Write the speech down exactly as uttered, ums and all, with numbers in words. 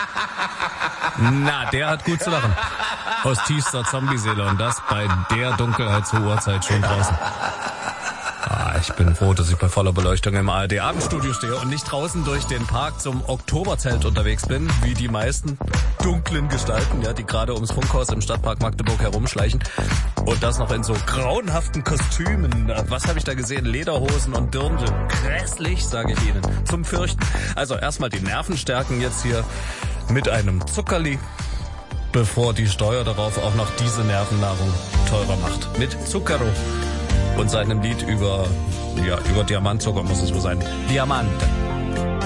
Na, der hat gut zu lachen. Aus tiefster Zombie-Seele und das bei der Dunkelheit zur Uhrzeit schon draußen. Ah, ich bin froh, dass ich bei voller Beleuchtung im A R D-Abendstudio stehe und nicht draußen durch den Park zum Oktoberzelt unterwegs bin, wie die meisten dunklen Gestalten, ja, die gerade ums Funkhaus im Stadtpark Magdeburg herumschleichen. Und das noch in so grauenhaften Kostümen. Was habe ich da gesehen? Lederhosen und Dirndl. Grässlich, sage ich Ihnen. Zum Fürchten. Also erstmal die Nerven stärken jetzt hier mit einem Zuckerli, bevor die Steuer darauf auch noch diese Nervennahrung teurer macht. Mit Zucchero und seinem Lied über, ja, über Diamantzucker muss es wohl sein. Diamante.